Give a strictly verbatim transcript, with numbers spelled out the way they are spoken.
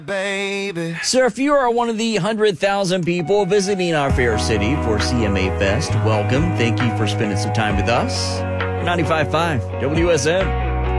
Baby. So if you are one of the one hundred thousand people visiting our fair city for C M A Fest, welcome. Thank you for spending some time with us. ninety-five point five W S M.